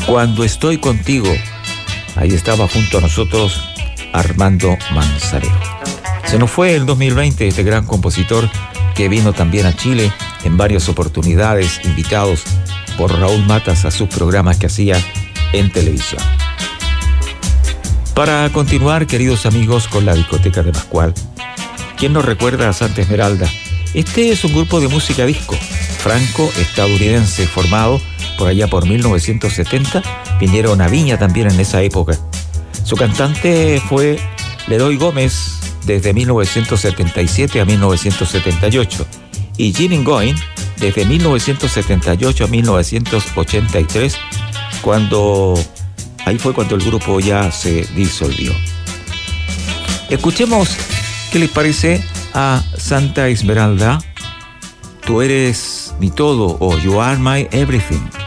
Cuando estoy contigo. Ahí estaba junto a nosotros Armando Manzanero. Se nos fue el 2020 este gran compositor que vino también a Chile en varias oportunidades, invitados por Raúl Matas a sus programas que hacía en televisión. Para continuar, queridos amigos, con la discoteca de Pascual, ¿quién nos recuerda a Santa Esmeralda? Este es un grupo de música disco franco-estadounidense formado por allá por 1970. Vinieron a Viña también en esa época. Su cantante fue Leroy Gómez desde 1977 a 1978 y Gene Goin desde 1978 a 1983, ahí fue cuando el grupo ya se disolvió. Escuchemos qué les parece a Santa Esmeralda, Tú eres mi todo o You are my everything.